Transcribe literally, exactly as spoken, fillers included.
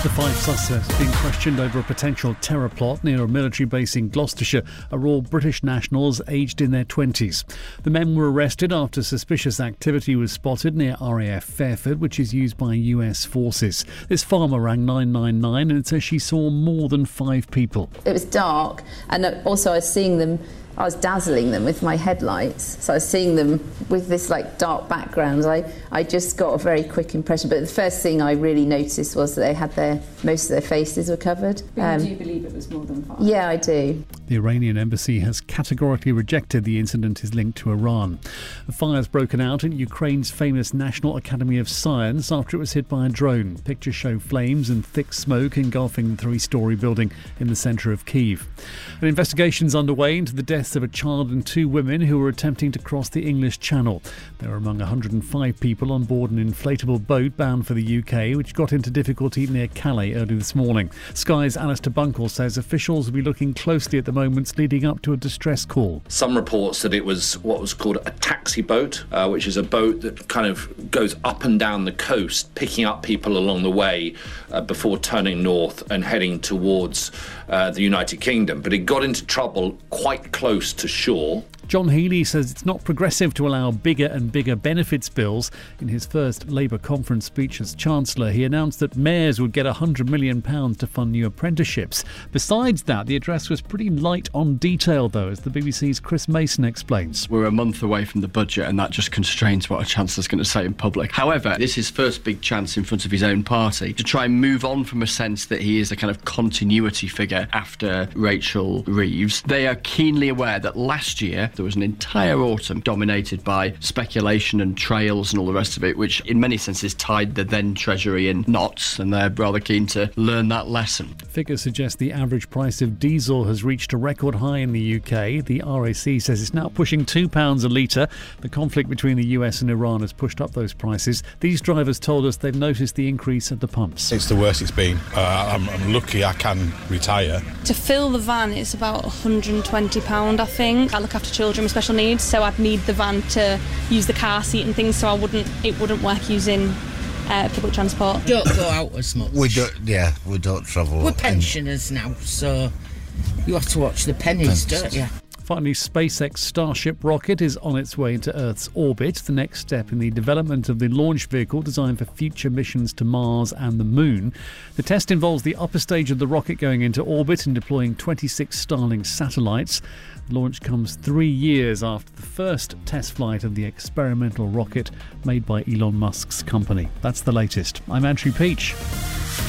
The five suspects being questioned over a potential terror plot near a military base in Gloucestershire are all British nationals aged in their twenties. The men were arrested after suspicious activity was spotted near R A F Fairford, which is used by U S forces. This farmer rang nine nine nine and says she saw more than five people. It was dark, and also I was seeing them I was dazzling them with my headlights, so I was seeing them with this like dark background. I, I just got a very quick impression, but the first thing I really noticed was that they had their most of their faces were covered. Um, do you believe it was more than five? Yeah, I do. The Iranian embassy has categorically rejected the incident is linked to Iran. A fire has broken out at Ukraine's famous National Academy of Science after it was hit by a drone. Pictures show flames and thick smoke engulfing the three-storey building in the centre of Kyiv. An investigation is underway into the deaths of a child and two women who were attempting to cross the English Channel. They were among one hundred five people on board an inflatable boat bound for the U K, which got into difficulty near Calais early this morning. Sky's Alistair Bunkle says officials will be looking closely at the moments leading up to a distress call. Some reports that it was what was called a taxi boat, uh, which is a boat that kind of goes up and down the coast, picking up people along the way uh, before turning north and heading towards uh, the United Kingdom. But it got into trouble quite close to shore. John Healey says it's not progressive to allow bigger and bigger benefits bills. In his first Labour conference speech as Chancellor, he announced that mayors would get one hundred million pounds to fund new apprenticeships. Besides that, the address was pretty light on detail, though, as the B B C's Chris Mason explains. We're a month away from the budget, and that just constrains what a Chancellor's going to say in public. However, this is his first big chance in front of his own party to try and move on from a sense that he is a kind of continuity figure after Rachel Reeves. They are keenly aware that last year there was an entire autumn dominated by speculation and trails and all the rest of it, which in many senses tied the then Treasury in knots, and they're rather keen to learn that lesson. Figures suggest the average price of diesel has reached a record high in the U K. The R A C says it's now pushing two pounds a litre. The conflict between the U S and Iran has pushed up those prices. These drivers told us they've noticed the increase at the pumps. It's the worst it's been. Uh, I'm, I'm lucky I can retire. To fill the van, it's about one hundred and twenty pounds, I think. I look after children with special needs, so I'd need the van to use the car seat and things, so I wouldn't. It wouldn't work using uh, public transport. Don't go out as much. We don't. Yeah, we don't travel. We're pensioners now, so you have to watch the pennies, Pensions. Don't you? Finally, SpaceX Starship rocket is on its way into Earth's orbit, the next step in the development of the launch vehicle designed for future missions to Mars and the Moon. The test involves the upper stage of the rocket going into orbit and deploying twenty-six Starlink satellites. The launch comes three years after the first test flight of the experimental rocket made by Elon Musk's company. That's the latest. I'm Andrew Peach.